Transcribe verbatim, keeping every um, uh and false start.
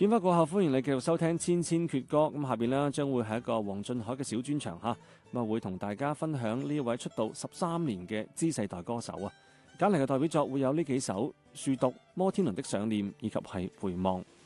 片花過後，歡迎你繼續收聽《千千闕歌》。咁下邊呢將會係一個黃俊凱嘅小專場嚇，咁啊會同大家分享呢一位出道十三年嘅 Z 世代歌手啊。揀嚟嘅代表作會有呢幾首《樹讀》、《摩天輪的想念》以及係《回望》。